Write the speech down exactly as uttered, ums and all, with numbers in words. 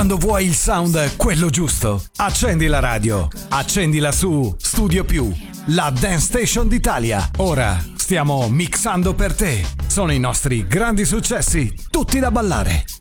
Quando vuoi il sound quello giusto, accendi la radio, accendila su Studio Più, la Dance Station d'Italia. Ora stiamo mixando per te. Sono i nostri grandi successi, tutti da ballare.